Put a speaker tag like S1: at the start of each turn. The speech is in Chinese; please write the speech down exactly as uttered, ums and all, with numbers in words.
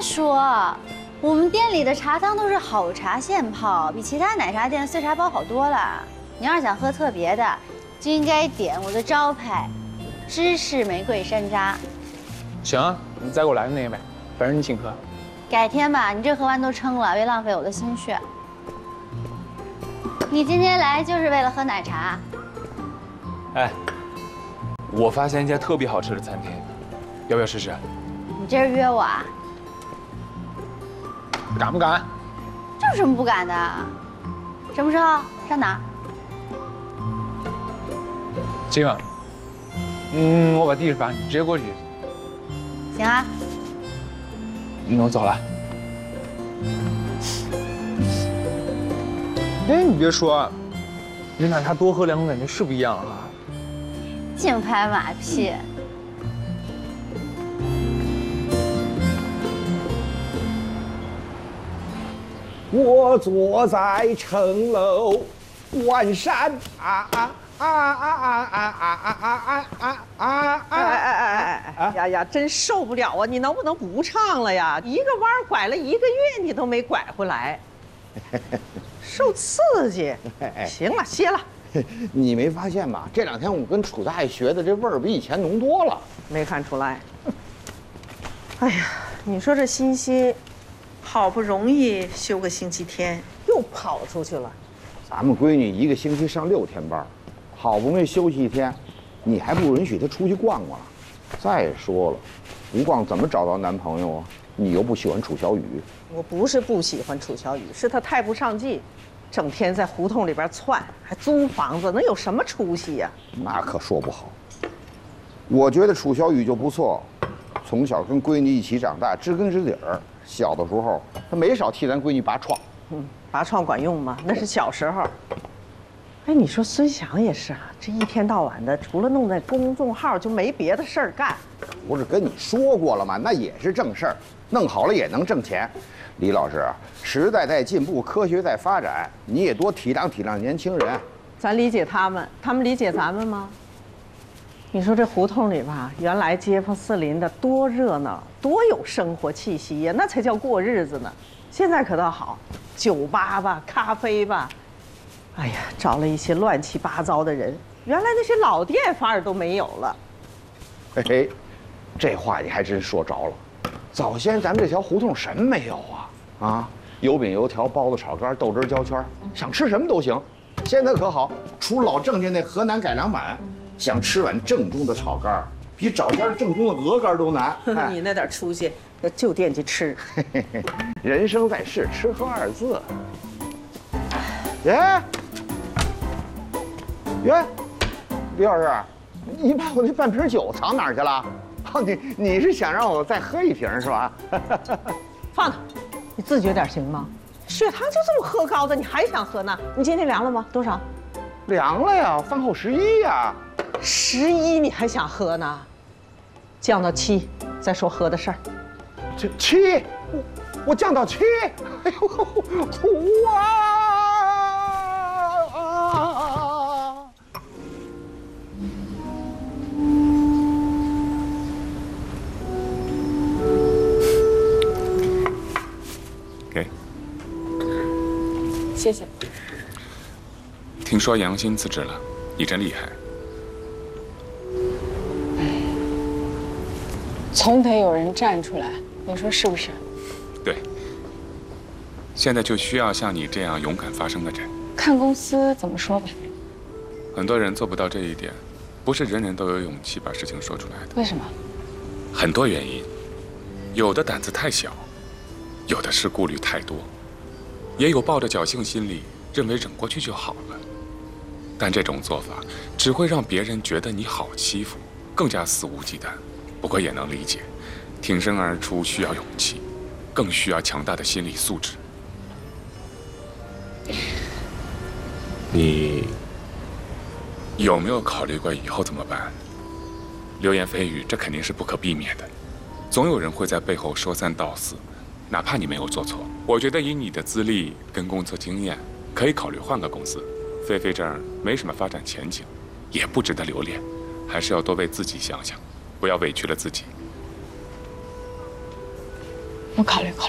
S1: 说，我们店里的茶汤都是好茶现泡，比其他奶茶店碎茶包好多了。你要是想喝特别的，就应该点我的招牌芝士玫瑰山楂。
S2: 行，你再给我来那个呗，反正你请客。
S1: 改天吧，你这喝完都撑了，别浪费我的心血。你今天来就是为了喝奶茶？
S2: 哎，我发现一家特别好吃的餐厅，要不要试试？
S1: 你这是约我啊？
S2: 敢不敢？
S1: 这有什么不敢的？什么时候？上哪儿？
S2: 今晚。嗯，我把地址发你，直接过去。
S1: 行啊。
S2: 那我走了。哎，你别说，这奶茶多喝两口感觉是不一样啊。
S1: 净拍马屁。
S3: 我坐在城楼关山啊啊啊啊啊啊啊啊啊啊啊！
S4: 哎哎哎哎哎呀呀，真受不了啊！你能不能不唱了呀？一个弯拐了一个月，你都没拐回来，受刺激。行了，歇了。
S3: 你没发现吗？这两天我跟楚大爷学的这味儿比以前浓多了。
S4: 没看出来。哎呀，你说这欣欣，好不容易休个星期天，又跑出去了。
S3: 咱们闺女一个星期上六天班，好不容易休息一天，你还不允许她出去逛逛了？再说了，吴光怎么找到男朋友啊？你又不喜欢楚小雨。
S4: 我不是不喜欢楚小雨，是她太不上进，整天在胡同里边窜，还租房子，能有什么出息呀？
S3: 那可说不好。我觉得楚小雨就不错，从小跟闺女一起长大，知根知底儿。小的时候，她没少替咱闺女拔创。
S4: 嗯，拔创管用吗？那是小时候。哎，你说孙翔也是啊，这一天到晚的，除了弄那公众号，就没别的事儿干。
S3: 不是跟你说过了吗？那也是正事儿，弄好了也能挣钱。李老师，时代在进步，科学在发展，你也多体谅体谅年轻人。
S4: 咱理解他们，他们理解咱们吗？你说这胡同里吧，原来街坊四邻的多热闹，多有生活气息呀，那才叫过日子呢。现在可倒好，酒吧吧，咖啡吧，哎呀，找了一些乱七八糟的人。原来那些老店反而都没有了。
S3: 嘿嘿，这话你还真说着了。早先咱们这条胡同什么没有啊？啊，油饼、油条、包子、炒肝、豆汁、焦圈，想吃什么都行。现在可好，除老郑家那河南改良版，想吃碗正宗的炒肝，比找家正宗的鹅肝都难。
S4: 哎、你那点出息，就惦记吃。
S3: 人生在世，吃喝二字。耶，耶，李老师，你把我那半瓶酒藏哪儿去了？哦，你你是想让我再喝一瓶是吧？
S4: 放那，你自觉点行吗？血糖就这么喝高的，你还想喝呢？你今天量了吗？多少？
S3: 凉了呀，饭后十一呀。
S4: 十一你还想喝呢？降到七，再说喝的事儿。
S3: 这七，我我降到七，哎呦，苦啊！啊
S5: 给，
S6: 谢谢。
S5: 听说杨欣辞职了，你真厉害。
S6: 总得有人站出来，你说是不是？
S5: 对。现在就需要像你这样勇敢发声的人。
S6: 看公司怎么说吧。
S5: 很多人做不到这一点，不是人人都有勇气把事情说出来的。
S6: 为什么？
S5: 很多原因，有的胆子太小，有的是顾虑太多，也有抱着侥幸心理，认为忍过去就好了。但这种做法只会让别人觉得你好欺负，更加肆无忌惮。不过也能理解，挺身而出需要勇气，更需要强大的心理素质。你有没有考虑过以后怎么办？流言蜚语，这肯定是不可避免的，总有人会在背后说三道四，哪怕你没有做错。我觉得以你的资历跟工作经验，可以考虑换个公司。菲菲这儿没什么发展前景，也不值得留恋，还是要多为自己想想，不要委屈了自己。
S6: 我考虑考虑。